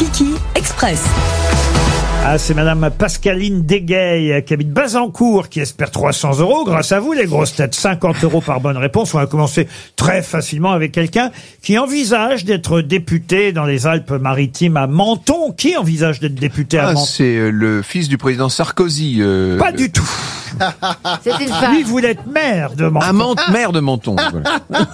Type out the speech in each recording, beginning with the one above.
Kiki Express. Ah, c'est Madame Pascaline Degueil qui habite Bazancourt qui espère 300 € grâce à vous, les grosses têtes. 50 € par bonne réponse. On va commencer très facilement avec quelqu'un qui envisage d'être député dans les Alpes-Maritimes à Menton. Qui envisage d'être député à Menton? C'est le fils du président Sarkozy. Pas du tout. C'est une femme. Lui voulait être maire de Menton. Maire de Menton. Voilà.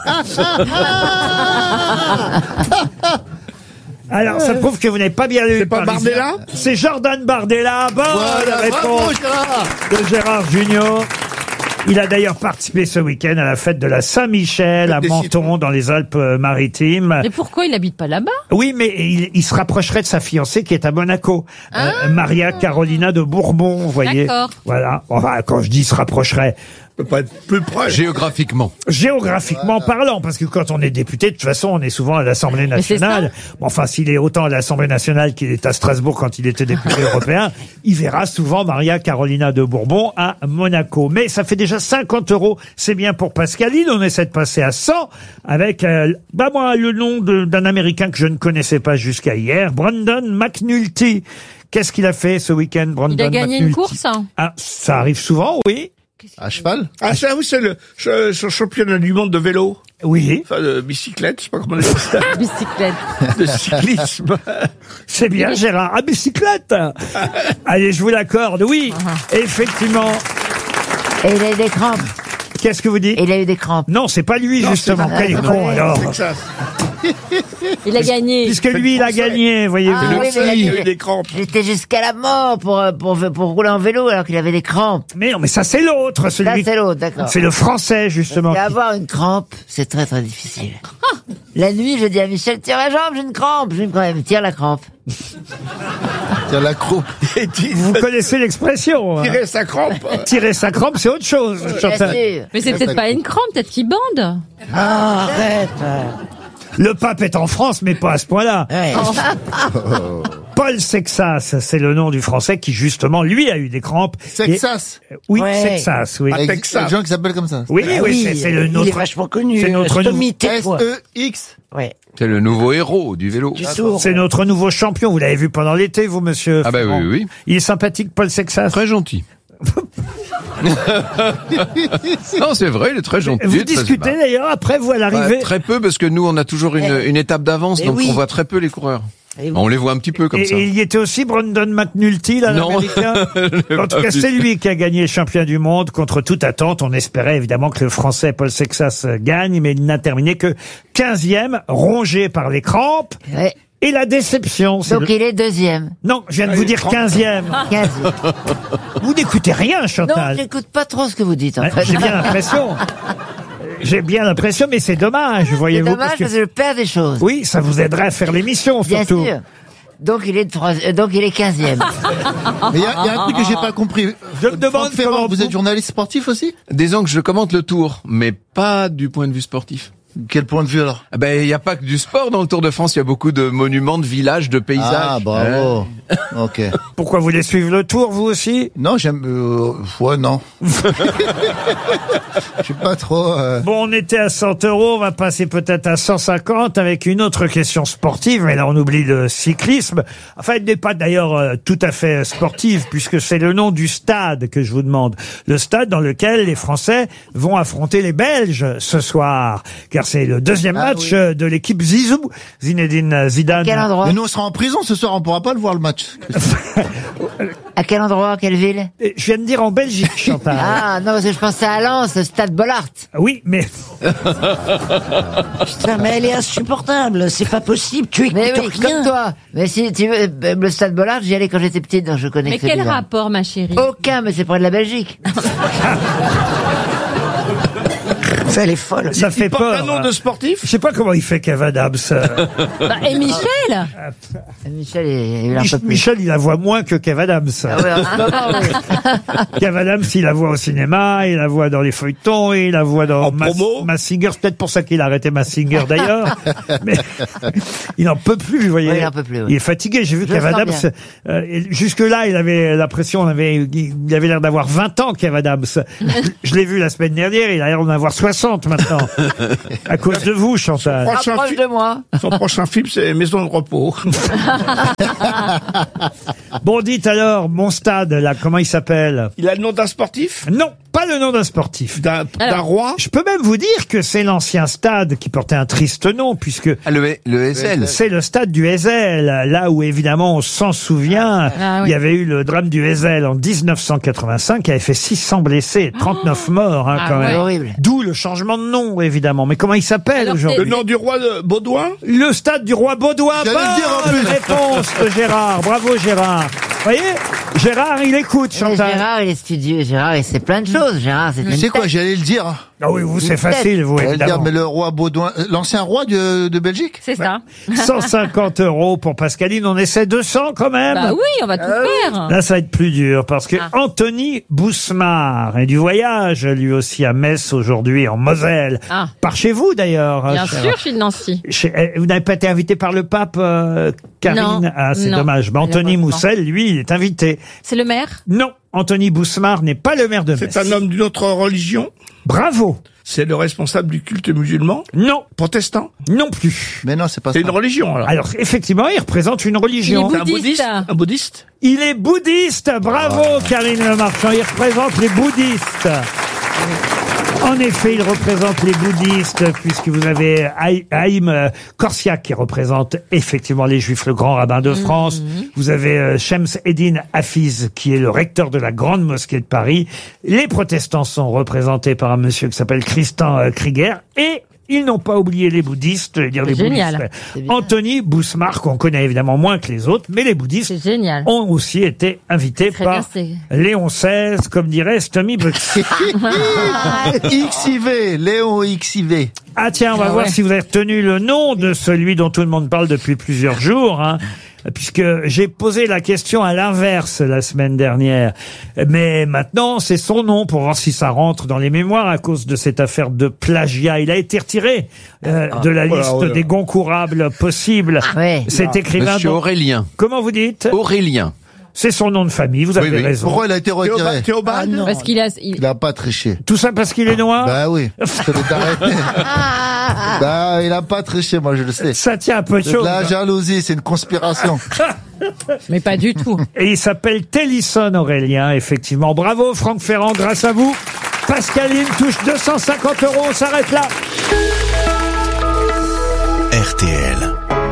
Alors, ça prouve que vous n'avez pas bien lu. C'est pas Bardella? C'est Jordan Bardella. Bonne réponse de Gérard Junior. Il a d'ailleurs participé ce week-end à la fête de la Saint-Michel à Menton, dans les Alpes-Maritimes. Mais pourquoi il habite pas là-bas? Oui, mais il se rapprocherait de sa fiancée qui est à Monaco, Maria Carolina de Bourbon, vous voyez. D'accord. Voilà. Enfin, quand je dis se rapprocherait, Peut pas être plus proche. géographiquement parlant, parce que quand on est député, de toute façon, on est souvent à l'Assemblée nationale. Bon, enfin, s'il est autant à l'Assemblée nationale qu'il est à Strasbourg quand il était député européen, il verra souvent Maria Carolina de Bourbon à Monaco. Mais ça fait déjà 50 €. C'est bien pour Pascaline. On essaie de passer à 100 avec, moi, le nom d'un Américain que je ne connaissais pas jusqu'à hier, Brandon McNulty. Qu'est-ce qu'il a fait ce week-end, Brandon Il a gagné McNulty? une course, hein. Ah, ça arrive souvent, oui. À cheval? Ah, ça, oui, c'est le championnat du monde de vélo. Oui. Enfin, de bicyclette, je sais pas comment on dit ça. Bicyclette. De cyclisme. C'est bien, Gérard. À bicyclette. Allez, je vous l'accorde. Oui, effectivement. Et il a eu des crampes. Qu'est-ce que vous dites? Il a eu des crampes. Non, c'est pas lui, justement. Quel est con, alors. Texas. Il a gagné. Puisque lui, il a gagné, voyez-vous. Ah, oui, mais Il a eu des crampes. j'étais jusqu'à la mort pour rouler en vélo alors qu'il avait des crampes. Mais non, mais ça, c'est l'autre, Là, celui. c'est l'autre, d'accord. C'est le français, justement. Et avoir une crampe, c'est très très difficile. La nuit, je dis à Michel, tire la jambe, j'ai une crampe. Je dis quand même, tire la crampe. Tiens, la croupe. Vous connaissez l'expression. Hein. Tirer sa crampe. Tirer sa crampe, c'est autre chose. Bien Chantal. sûr. Mais c'est peut-être pas une crampe, peut-être qu'il bande. Ah, arrête. Le pape est en France, mais pas à ce point-là. Ouais. Paul Sexas, c'est le nom du français qui, justement, lui, a eu des crampes. Texas. Oui, Ouais. Sexas, oui. Ah, Il y Texas. a des gens qui s'appellent comme ça. Oui, oui, c'est le Il est nôtre. vachement connu. C'est notre Stomité, quoi. S-E-X. Ouais. C'est le nouveau héros du vélo. C'est notre nouveau champion. Vous l'avez vu pendant l'été, vous, monsieur? Ah bah Ferrand. oui. Il est sympathique, Paul Sexas. Très gentil. Non, c'est vrai, il est très gentil. Vous très discutez sympa. d'ailleurs après vous à l'arrivée. Très peu, parce que nous, on a toujours une étape d'avance, Eh donc oui. on voit très peu les coureurs. Eh oui. On les voit un petit peu comme ça. Et il y était aussi Brandon McNulty, là, Non. l'américain. En tout cas, c'est lui qui a gagné le championnat du monde contre toute attente. On espérait évidemment que le français Paul Sexas gagne, mais il n'a terminé que 15e, rongé par les crampes. Ouais. Et la déception, c'est Donc il est deuxième. Non, je viens de vous dire 15e. 15e. Vous n'écoutez rien, Non, Chantal. j'écoute pas trop ce que vous dites, en fait. J'ai bien l'impression. J'ai bien l'impression, mais c'est dommage, C'est voyez-vous. dommage parce que je perds des choses. Oui, ça vous aiderait à faire l'émission, Bien surtout. sûr. Donc il est 15e. Mais il y a un truc que j'ai pas compris. Je me demande Franck Ferrand, comment vous êtes journaliste sportif aussi? Disons que je commente le Tour, mais pas du point de vue sportif. Quel point de vue alors? Ah ben, il n'y a pas que du sport dans le Tour de France, il y a beaucoup de monuments, de villages, de paysages. Ah, bravo. Ok. Pourquoi vous voulez suivre le tour, vous aussi? Non, j'aime... ouais, non. Je suis pas trop... Bon, on était à 100 €, on va passer peut-être à 150 avec une autre question sportive, mais là on oublie le cyclisme. Enfin, elle n'est pas d'ailleurs tout à fait sportive, puisque c'est le nom du stade que je vous demande. Le stade dans lequel les Français vont affronter les Belges ce soir, car c'est le deuxième match de l'équipe Zizou, Zinedine Zidane. Quel endroit? Mais nous, on sera en prison ce soir, on pourra pas le voir le match. À quel endroit? Quelle ville? Je viens de dire en Belgique, Chantal. Ah, non, parce que je pensais à Lens, au Stade Bollaert. Oui, mais Putain, mais elle est insupportable, c'est pas possible, tu écoutes Mais oui, rien. comme toi. Mais si tu veux, le Stade Bollaert, j'y allais quand j'étais petite, donc je connais Mais que quel celui-là. rapport, ma chérie? Aucun, mais c'est près de la Belgique. Ça, elle est folle. ça fait Porte peur. un nom de sportif. Je sais pas comment il fait Kev Adams. Bah, et Michel? Michel, il a un peu plus. Michel, il la voit moins que Kev Adams. Ah ouais, en ce moment, oui. Kev Adams, il la voit au cinéma, il la voit dans les feuilletons, il la voit dans En promo. Mazinger. C'est peut-être pour ça qu'il a arrêté Mazinger d'ailleurs. Mais il n'en peut plus, vous voyez. Oui, il en peut plus, oui. Il est fatigué. J'ai vu Je Kev le sens Adams. Jusque-là, il avait l'impression, il avait l'air d'avoir 20 ans, Kev Adams. Je l'ai vu la semaine dernière, il a l'air d'en avoir 60. 60 maintenant. À cause de vous, Chantal. Prochain Approche de moi. Son prochain film, c'est Maison de repos. Bon, dites alors, mon stade, là, comment il s'appelle? Il a le nom d'un sportif? Non, pas le nom d'un sportif. D'un Alors. roi? Je peux même vous dire que c'est l'ancien stade qui portait un triste nom, puisque Ah, le SL. c'est le stade du Heysel, là où évidemment on s'en souvient. Ah, oui. Il y avait eu le drame du Heysel en 1985 qui avait fait 600 blessés, 39 morts hein, Ah, quand ouais. même. Horrible. D'où le changement de nom évidemment. Mais comment il s'appelle Alors, Le aujourd'hui? nom du roi de Baudouin? Le stade du roi Baudouin. J'allais le dire en Bonne plus. réponse de Gérard. Bravo Gérard. Vous voyez, Gérard il écoute Mais Chantal. Gérard, il est studieux. Gérard, il sait plein de choses. Gérard, c'est Tu une sais quoi, tête. j'allais le dire. Ah oui, vous c'est Une tête. facile vous J'allais le dire, évidemment. mais le roi Baudouin, l'ancien roi de Belgique. C'est ça. 150 € pour Pascaline. On essaie 200 quand même. Bah oui, on va tout faire. Là, ça va être plus dur parce que Ah. Anthony Bousmar est du voyage, lui aussi à Metz aujourd'hui en Moselle. Ah. Par chez vous d'ailleurs. Bien cher- sûr, je suis de Nancy. Vous n'avez pas été invité par le pape, Karine? Non. Ah, c'est Non. dommage. Mais Anthony Malheureusement. Moussel, lui, il est invité. C'est le maire? Non, Anthony Bousmar n'est pas le maire de Metz. C'est un homme d'une autre religion? Bravo. C'est le responsable du culte musulman? Non, Protestant? non plus. Mais non, c'est pas C'est ça. une religion, alors. Alors, effectivement, il représente une religion. Il est Un bouddhiste. bouddhiste? Un bouddhiste? Il est bouddhiste. Bravo, Karine Le Marchand. Il représente les bouddhistes. En effet, il représente les bouddhistes, puisque vous avez Haïm Korsiak qui représente effectivement les juifs, le grand rabbin de France. Vous avez Shems Eddin Hafiz qui est le recteur de la grande mosquée de Paris. Les protestants sont représentés par un monsieur qui s'appelle Christian Krieger et ils n'ont pas oublié les bouddhistes, je veux dire les Génial. bouddhistes. C'est bien. Anthony Bousmar, qu'on connaît évidemment moins que les autres, mais les bouddhistes C'est génial. ont aussi été invités Très par bien, c'est- Léon XVI, comme dirait Stomy Bugsy. XIV, Léon XIV. Ah tiens, on va Ah voir ouais. si vous avez retenu le nom de celui dont tout le monde parle depuis plusieurs jours, hein, puisque j'ai posé la question à l'inverse la semaine dernière. Mais maintenant, c'est son nom pour voir si ça rentre dans les mémoires à cause de cette affaire de plagiat. Il a été retiré de la liste voilà. des concourables possibles. Ouais. Cet écrivain... Monsieur dont- Aurélien. Comment vous dites? Aurélien. C'est son nom de famille, vous avez Oui, oui. raison. Pourquoi il a été retiré? Théobald? Parce qu'il a, Il a pas triché. Tout ça parce qu'il est noir? Bah oui. Ça doit t'arrêter. Bah, il a pas triché, moi je le sais. Ça tient un peu de C'est de chose. la jalousie, c'est une conspiration. mais pas du tout. Et il s'appelle Télisson Aurélien, effectivement. Bravo Franck Ferrand, grâce à vous. Pascaline touche 250 €, on s'arrête là.